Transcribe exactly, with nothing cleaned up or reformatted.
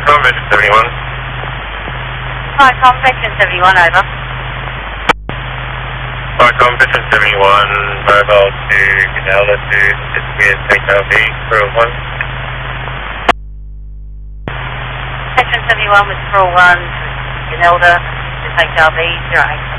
Vicom, Veteran seventy-one. Vicom, Veteran seventy-one, over. Vicom, Veteran seventy-one, mobile to Canela to disappear, take L V, zero one. Veteran seventy-one with Pearl one to Canelda to take L V, zero eight.